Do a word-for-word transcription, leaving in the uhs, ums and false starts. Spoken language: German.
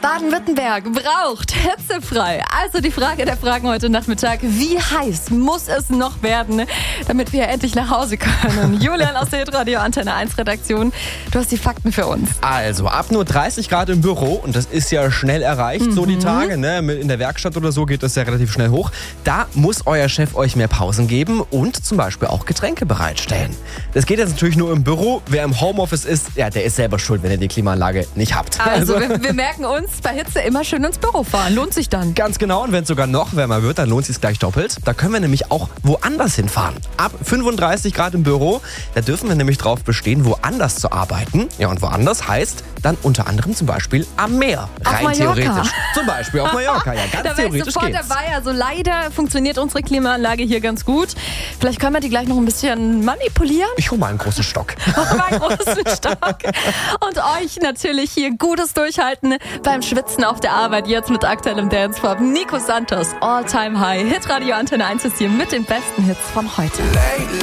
Baden-Württemberg braucht hitzefrei. Also die Frage der Fragen heute Nachmittag. Wie heiß muss es noch werden, damit wir endlich nach Hause können? Julian aus der Hitradio Antenne eins Redaktion, du hast die Fakten für uns. Also ab nur dreißig Grad im Büro, und das ist ja schnell erreicht, mhm. so die Tage, ne? In der Werkstatt oder so geht das ja relativ schnell hoch. Da muss euer Chef euch mehr Pausen geben und zum Beispiel auch Getränke bereitstellen. Das geht jetzt natürlich nur im Büro. Wer im Homeoffice ist, ja, der ist selber schuld, wenn ihr die Klimaanlage nicht habt. Also, also wir, wir merken uns, bei Hitze immer schön ins Büro fahren. Lohnt sich dann. Ganz genau. Und wenn es sogar noch wärmer wird, dann lohnt es sich gleich doppelt. Da können wir nämlich auch woanders hinfahren. Ab fünfunddreißig Grad im Büro, da dürfen wir nämlich drauf bestehen, woanders zu arbeiten. Ja, und woanders heißt dann unter anderem zum Beispiel am Meer. Auf Rein Mallorca. Theoretisch. Zum Beispiel auf Mallorca. Ja, ganz da wäre ich theoretisch sofort geht's. dabei. Also leider funktioniert unsere Klimaanlage hier ganz gut. Vielleicht können wir die gleich noch ein bisschen manipulieren. Ich hole mal einen großen Stock. Mal einen großen Stock. Und euch natürlich hier gutes Durchhalten beim Schwitzen auf der Arbeit. Jetzt mit aktuellem Dance-Pop. Nico Santos, All Time High. Hitradio Antenne eins ist hier mit den besten Hits von heute.